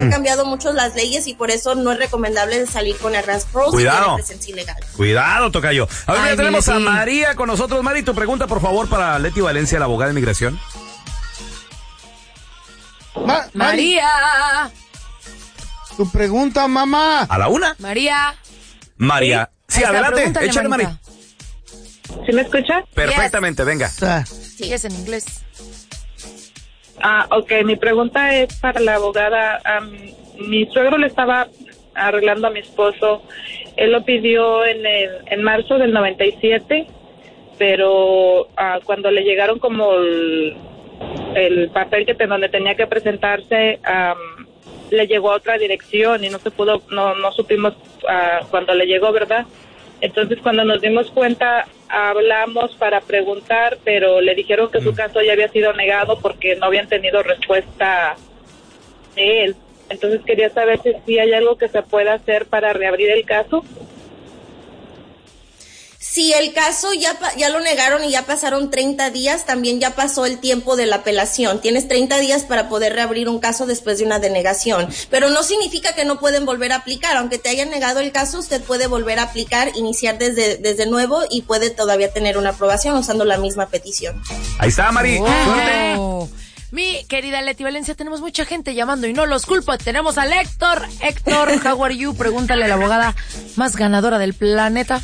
han cambiado mucho las leyes y por eso no es recomendable salir con Advance Pro. Cuidado. Si presencia ilegal. Cuidado, tocayo. A ver, ya tenemos a María con nosotros. Mari, tu pregunta, por favor, para Leti Valencia, la abogada de inmigración. María. Tu pregunta, mamá. ¿A la una? María. Sí, adelante, échale, Mari. ¿Sí me escuchas? Perfectamente, venga. Sí, es en inglés. Ok, mi pregunta es para la abogada. Mi suegro le estaba arreglando a mi esposo. Él lo pidió en marzo del 97, pero cuando le llegaron como el papel donde tenía que presentarse, le llegó a otra dirección y no supimos cuando le llegó, ¿verdad? Entonces, cuando nos dimos cuenta, hablamos para preguntar, pero le dijeron que su caso ya había sido negado porque no habían tenido respuesta de él. Entonces, quería saber si hay algo que se pueda hacer para reabrir el caso. Si el caso ya lo negaron y ya pasaron 30 días, también ya pasó el tiempo de la apelación. Tienes 30 días para poder reabrir un caso después de una denegación. Pero no significa que no pueden volver a aplicar. Aunque te hayan negado el caso, usted puede volver a aplicar, iniciar desde nuevo y puede todavía tener una aprobación usando la misma petición. Ahí está, Mari. Oh. Mi querida Leti Valencia, tenemos mucha gente llamando y no los culpo. Tenemos al Héctor. Héctor, how are you? Pregúntale a la abogada más ganadora del planeta.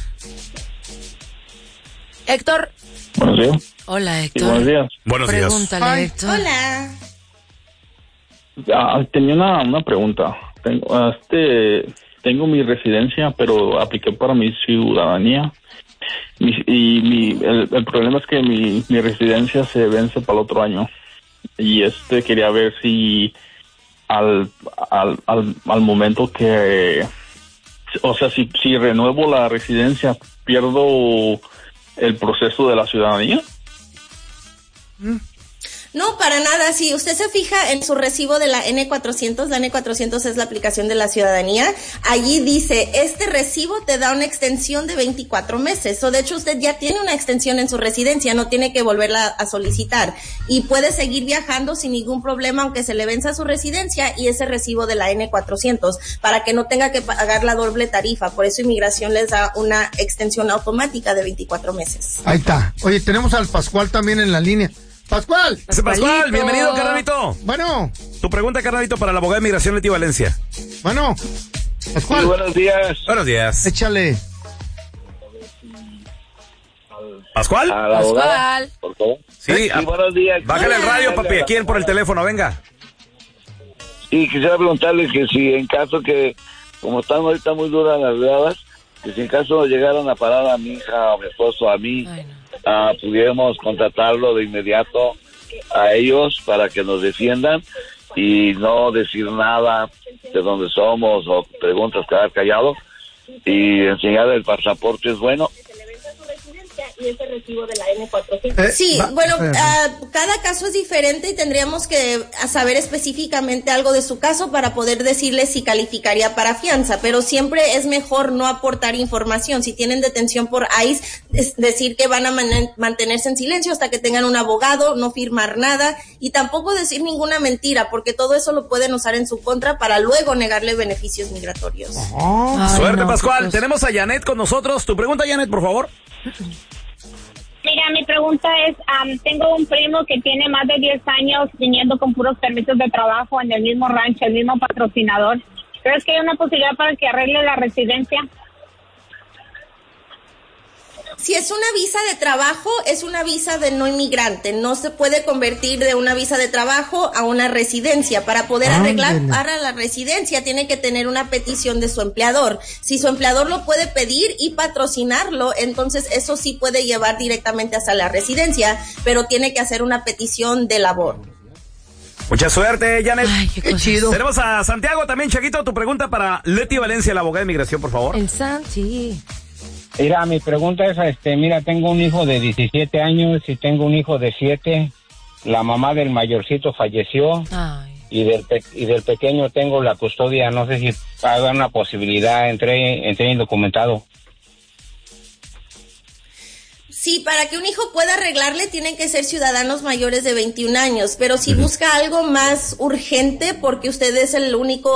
Héctor. Buenos días. Hola, Héctor. Sí, buenos días. Buenos días. Pregúntale, Héctor. Hola. Tenía una pregunta. Tengo mi residencia, pero apliqué para mi ciudadanía. El problema es que mi residencia se vence para el otro año. Y quería ver si al momento que, o sea, si renuevo la residencia, pierdo el proceso de la ciudadanía. No, para nada. Si usted se fija en su recibo de la N400, la N400 es la aplicación de la ciudadanía, allí dice, este recibo te da una extensión de 24 meses. De hecho, usted ya tiene una extensión en su residencia, no tiene que volverla a solicitar. Y puede seguir viajando sin ningún problema, aunque se le venza su residencia y ese recibo de la N400, para que no tenga que pagar la doble tarifa. Por eso Inmigración les da una extensión automática de 24 meses. Ahí está. Oye, tenemos al Pascual también en la línea. ¡Pascual! Pascual, bienvenido, carnalito. Bueno. Tu pregunta, carnalito, para la abogada de inmigración Leti Valencia. Bueno. Pascual. Sí, buenos días. Buenos días. Échale. ¿Pascual? A la abogada, Pascual. por favor. Sí, Buenos días. Bájale el radio, papi, aquí por el teléfono, venga. Sí, quisiera preguntarle que si en caso que, como están ahorita muy duras las gradas, que si en caso llegaran a parar a mi hija, a mi esposo, a mí, pudiéramos contratarlo de inmediato a ellos para que nos defiendan y no decir nada de dónde somos o preguntas, quedar callado y enseñar el pasaporte es bueno. Y ese recibo de la N400. Sí, bueno, cada caso es diferente y tendríamos que saber específicamente algo de su caso para poder decirle si calificaría para fianza, pero siempre es mejor no aportar información. Si tienen detención por ICE, decir que van a mantenerse en silencio hasta que tengan un abogado, no firmar nada y tampoco decir ninguna mentira, porque todo eso lo pueden usar en su contra para luego negarle beneficios migratorios. Suerte, Pascual. Tenemos a Janet con nosotros. Tu pregunta, Janet, por favor. Mira, mi pregunta es, tengo un primo que tiene más de 10 años viniendo con puros permisos de trabajo en el mismo rancho, el mismo patrocinador. ¿Crees que hay una posibilidad para que arregle la residencia? Si es una visa de trabajo, es una visa de no inmigrante. No se puede convertir de una visa de trabajo a una residencia. Para poder arreglar para la residencia, tiene que tener una petición de su empleador. Si su empleador lo puede pedir y patrocinarlo, entonces eso sí puede llevar directamente hasta la residencia, pero tiene que hacer una petición de labor. Mucha suerte, Janet. Ay, qué chido. Tenemos a Santiago también, Chaguito. Tu pregunta para Leti Valencia, la abogada de inmigración, por favor. El Santi. Mira, mi pregunta es, mira, tengo un hijo de 17 años y tengo un hijo de 7. La mamá del mayorcito falleció. Ay. Y del pequeño tengo la custodia. No sé si haga una posibilidad, entré indocumentado. Sí, para que un hijo pueda arreglarle tienen que ser ciudadanos mayores de 21 años, pero si busca algo más urgente porque usted es el único